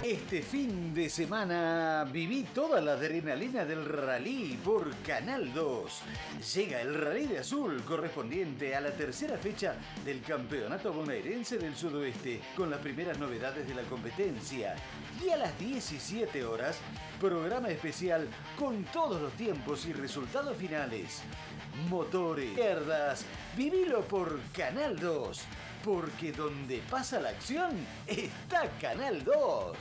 Este fin de semana viví toda la adrenalina del rally por Canal 2. Llega el Rally de Azul correspondiente a la tercera fecha del Campeonato Bonaerense del Sudoeste, con las primeras novedades de la competencia. Y a las 17 horas, programa especial con todos los tiempos y resultados finales. Motores, izquierdas, vivilo por Canal 2. Porque donde pasa la acción está Canal 2.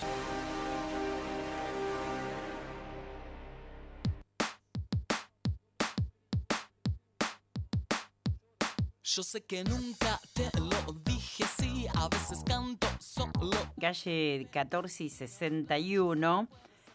Yo sé que nunca te lo dije así, a veces canto solo. Calle 14 y 61,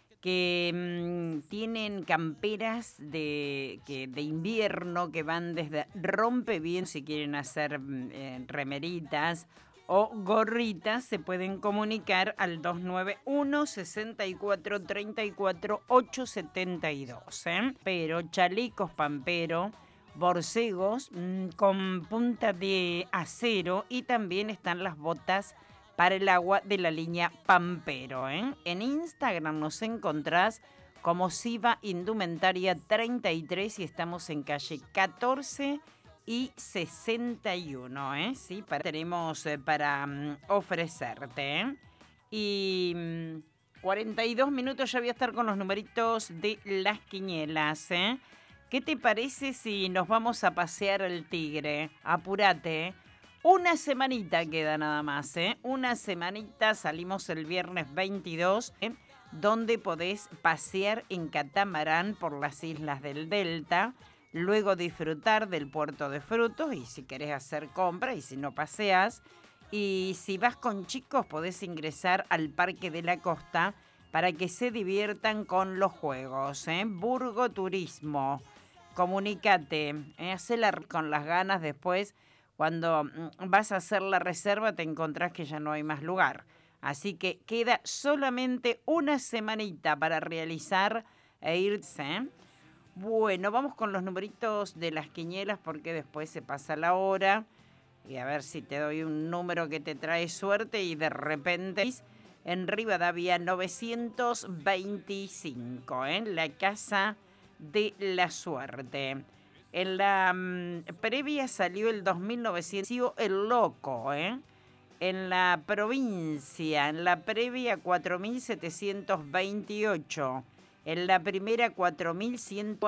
que tienen camperas de invierno que van desde rompeviento, si quieren hacer remeritas o gorritas, se pueden comunicar al 291 64 34 872. Pero chalecos pampero, borcegos con punta de acero, y también están las botas para el agua de la línea Pampero. En Instagram nos encontrás como Siva Indumentaria 33 y estamos en calle 14 y 61. Sí, tenemos para ofrecerte. Y 42 minutos ya voy a estar con los numeritos de las quinielas. ¿Qué te parece si nos vamos a pasear al Tigre? Apúrate. Una semanita queda nada más, Una semanita, salimos el viernes 22, donde podés pasear en catamarán por las islas del Delta, luego disfrutar del puerto de frutos, y si querés hacer compra, y si no paseás. Y si vas con chicos, podés ingresar al Parque de la Costa para que se diviertan con los juegos, Burgo Turismo. Comunícate, hacela con las ganas después. Cuando vas a hacer la reserva te encontrás que ya no hay más lugar. Así que queda solamente una semanita para realizar e irse. Bueno, vamos con los numeritos de las quinielas porque después se pasa la hora. Y a ver si te doy un número que te trae suerte y de repente en Rivadavia 925, la casa de la suerte. En la previa salió el 2900, el loco, En la provincia, en la previa 4728. En la primera 4100.